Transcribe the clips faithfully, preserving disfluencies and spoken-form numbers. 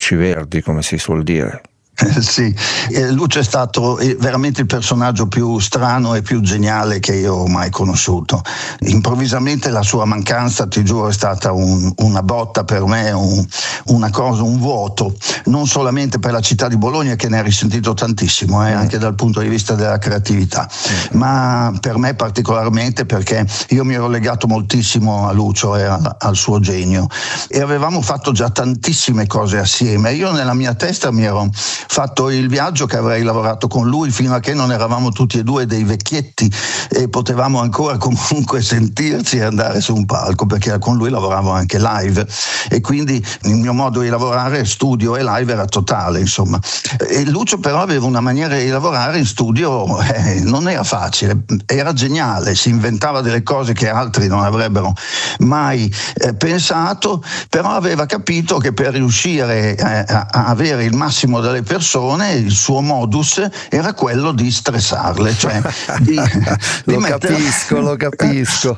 spicci verdi, come si suol dire. Eh, sì, eh, Lucio è stato eh, veramente il personaggio più strano e più geniale che io ho mai conosciuto. Improvvisamente la sua mancanza, ti giuro, è stata un, una botta per me, un, una cosa, un vuoto, non solamente per la città di Bologna, che ne ha risentito tantissimo, eh, anche dal punto di vista della creatività, ma per me particolarmente perché io mi ero legato moltissimo a Lucio e a, al suo genio, e avevamo fatto già tantissime cose assieme. Io nella mia testa mi ero fatto il viaggio che avrei lavorato con lui fino a che non eravamo tutti e due dei vecchietti e potevamo ancora comunque sentirci e andare su un palco, perché con lui lavoravo anche live e quindi il mio modo di lavorare studio e live era totale, insomma. E Lucio però aveva una maniera di lavorare in studio, eh, non era facile, era geniale, si inventava delle cose che altri non avrebbero mai eh, pensato, però aveva capito che per riuscire eh, a, a avere il massimo delle persone, il suo modus era quello di stressarle, cioè di, di lo mettere... capisco, lo capisco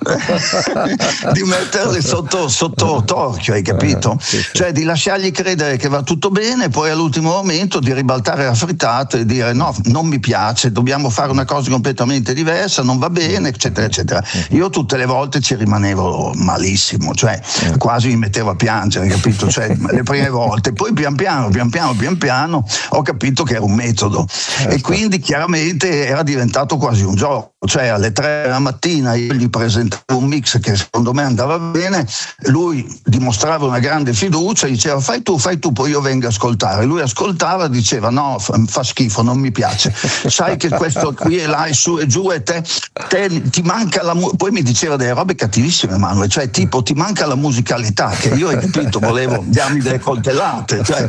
di metterle sotto, sotto torchio, hai capito? Eh, sì, sì. Cioè di lasciargli credere che va tutto bene, poi all'ultimo momento di ribaltare la frittata e dire no, non mi piace, dobbiamo fare una cosa completamente diversa, non va bene, eccetera eccetera. Io tutte le volte ci rimanevo malissimo, cioè quasi mi mettevo a piangere, capito? Cioè le prime volte, poi pian piano, pian piano, pian piano ho capito che era un metodo, certo. E quindi chiaramente era diventato quasi un gioco, cioè alle tre della mattina io gli presentavo un mix che secondo me andava bene, lui dimostrava una grande fiducia, diceva fai tu, fai tu, poi io vengo a ascoltare, lui ascoltava, diceva no, fa, fa schifo, non mi piace, sai che questo qui e là e su e giù e te, te ti manca la mu-, poi mi diceva delle robe cattivissime, Manuel, cioè tipo ti manca la musicalità, che io, hai capito, volevo darmi delle coltellate, cioè,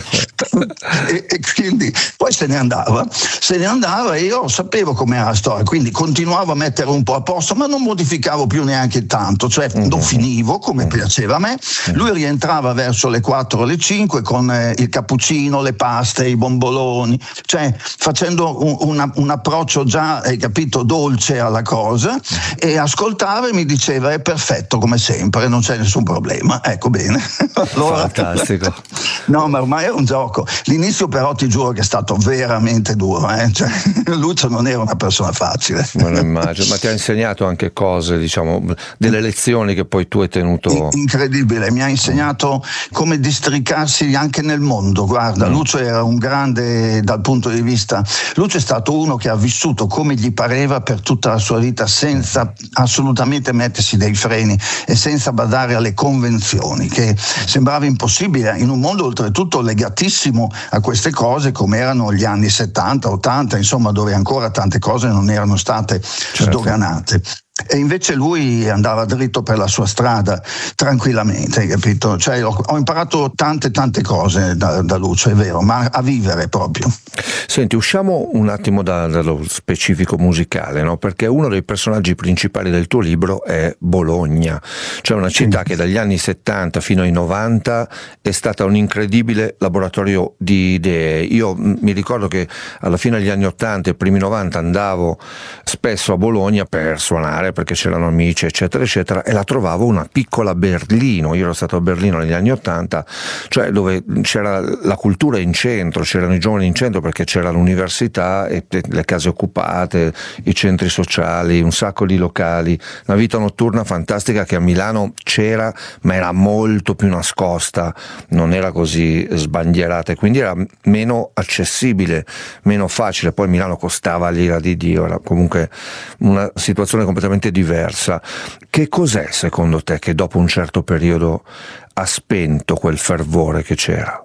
e, e quindi poi se ne andava, se ne andava e io sapevo com'era la storia, quindi continuavo a mettere un po' a posto, ma non modificavo più neanche tanto, cioè lo finivo come piaceva a me, lui rientrava verso le quattro o le cinque con eh, il cappuccino, le paste, i bomboloni, cioè facendo un, una, un approccio già, hai capito, dolce alla cosa, e ascoltava e mi diceva è perfetto come sempre, non c'è nessun problema, ecco bene. Allora, fantastico. No, ma ormai è un gioco. L'inizio però ti giuro che è stato veramente duro, eh? Cioè, Lucio non era una persona facile. Non immagino, ma ti ha insegnato anche cose, diciamo, delle lezioni che poi tu hai tenuto. Incredibile, mi ha insegnato come districarsi anche nel mondo. Guarda, mm. Lucio era un grande dal punto di vista. Lucio è stato uno che ha vissuto come gli pareva per tutta la sua vita, senza assolutamente mettersi dei freni e senza badare alle convenzioni, che sembrava impossibile in un mondo oltretutto legatissimo a queste cose come erano gli anni settanta, ottanta, insomma, dove ancora tante cose non erano state certo. sdoganate. E invece lui andava dritto per la sua strada tranquillamente, hai capito? Cioè ho, ho imparato tante tante cose da, da Lucio, è vero, ma a vivere proprio. Senti, usciamo un attimo da, dallo specifico musicale, no? Perché uno dei personaggi principali del tuo libro è Bologna, cioè una città sì. che dagli anni settanta fino ai novanta è stata un incredibile laboratorio di idee. Io mi ricordo che alla fine degli anni ottanta e primi novanta andavo spesso a Bologna per suonare, perché c'erano amici eccetera eccetera, e la trovavo una piccola Berlino. Io ero stato a Berlino negli anni ottanta, cioè dove c'era la cultura in centro, c'erano i giovani in centro perché c'era l'università e le case occupate, i centri sociali, un sacco di locali, una vita notturna fantastica che a Milano c'era ma era molto più nascosta, non era così sbandierata e quindi era meno accessibile, meno facile. Poi Milano costava l'ira di Dio, era comunque una situazione completamente diversa. Che cos'è secondo te che dopo un certo periodo ha spento quel fervore che c'era?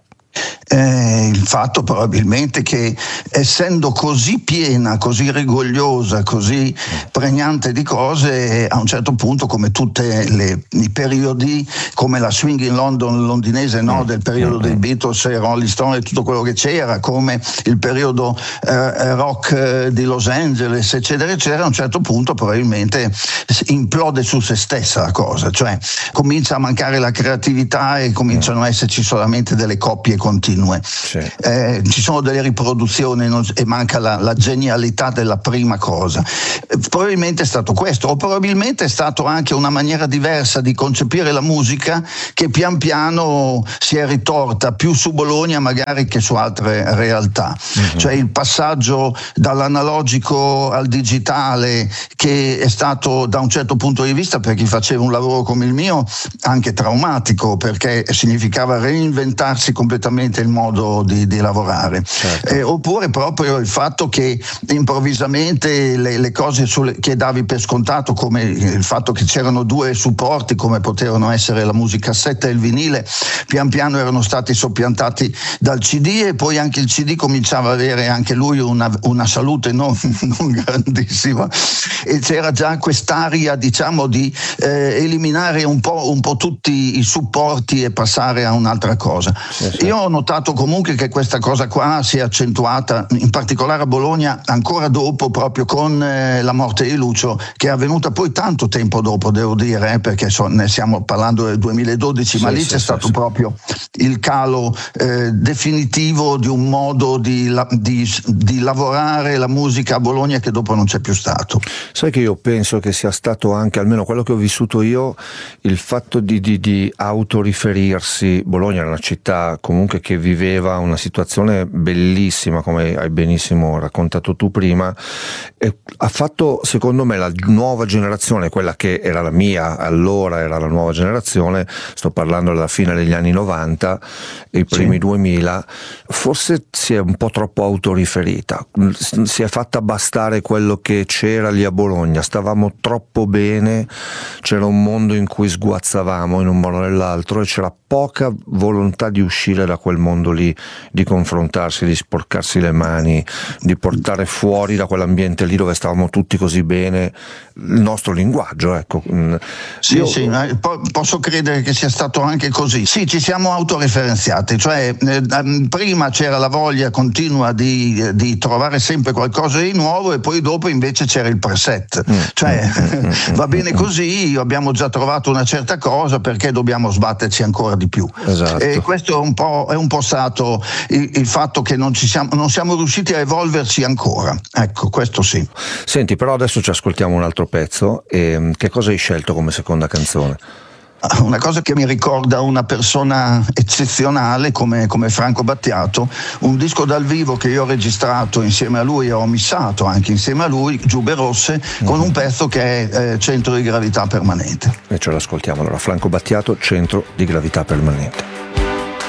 Eh, il fatto probabilmente che essendo così piena, così rigogliosa, così pregnante di cose, a un certo punto, come tutti i periodi, come la swing in London londinese, no, del periodo dei Beatles e Rolling Stone e tutto quello che c'era, come il periodo eh, rock di Los Angeles eccetera eccetera, a un certo punto probabilmente implode su se stessa la cosa, cioè comincia a mancare la creatività e cominciano a esserci solamente delle coppie continue. continue. Sì. Eh, ci sono delle riproduzioni non, e manca la, la genialità della prima cosa. Eh, probabilmente è stato questo, o probabilmente è stato anche una maniera diversa di concepire la musica che pian piano si è ritorta più su Bologna magari che su altre realtà. Mm-hmm. Cioè il passaggio dall'analogico al digitale, che è stato da un certo punto di vista, per chi faceva un lavoro come il mio, anche traumatico, perché significava reinventarsi completamente il modo di, di lavorare. Certo. Eh, oppure proprio il fatto che improvvisamente le, le cose sulle, che davi per scontato, come il fatto che c'erano due supporti come potevano essere la musicassetta e il vinile, pian piano erano stati soppiantati dal C D, e poi anche il C D cominciava ad avere anche lui una, una salute non, non grandissima, e c'era già quest'aria, diciamo, di eh, eliminare un po', un po' tutti i supporti e passare a un'altra cosa. Sì, sì. Io ho notato comunque che questa cosa qua si è accentuata in particolare a Bologna ancora dopo, proprio con eh, la morte di Lucio, che è avvenuta poi tanto tempo dopo, devo dire, eh, perché so, ne stiamo parlando del duemiladodici, sì, ma lì sì, c'è sì, stato sì. proprio il calo eh, definitivo di un modo di, la, di, di lavorare la musica a Bologna che dopo non c'è più stato. Sai che io penso che sia stato anche, almeno quello che ho vissuto io, il fatto di, di, di autoriferirsi. Bologna era una città comunque che viveva una situazione bellissima, come hai benissimo raccontato tu prima, e ha fatto, secondo me, la nuova generazione, quella che era la mia allora, era la nuova generazione, sto parlando della fine degli anni novanta e i primi sì. duemila, forse si è un po' troppo autoriferita, si è fatta bastare quello che c'era lì a Bologna, stavamo troppo bene, c'era un mondo in cui sguazzavamo in un modo o nell'altro e c'era poca volontà di uscire da quel mondo lì, di confrontarsi, di sporcarsi le mani, di portare fuori da quell'ambiente lì dove stavamo tutti così bene il nostro linguaggio, ecco. Sì, Io... sì, posso credere che sia stato anche così. Sì, ci siamo autoreferenziati, cioè eh, prima c'era la voglia continua di, di trovare sempre qualcosa di nuovo, e poi dopo invece c'era il preset, mm. cioè mm. va bene così, abbiamo già trovato una certa cosa, perché dobbiamo sbatterci ancora di più. Esatto. E questo è un po', è un po' stato il, il fatto che non ci siamo, non siamo riusciti a evolverci ancora, ecco, questo sì. Senti, però adesso ci ascoltiamo un altro pezzo, e che cosa hai scelto come seconda canzone? Una cosa che mi ricorda una persona eccezionale come, come Franco Battiato, un disco dal vivo che io ho registrato insieme a lui e ho missato anche insieme a lui, Giubbe Rosse, mm-hmm. con un pezzo che è eh, Centro di Gravità Permanente. E ce l'ascoltiamo allora, Franco Battiato, Centro di Gravità Permanente.